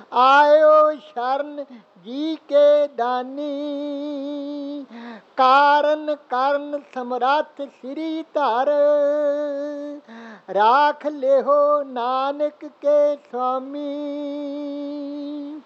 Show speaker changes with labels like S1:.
S1: आयो शरण जी के दानी। कारण करण समरथ श्री धर, राख लेहो नानक के स्वामी।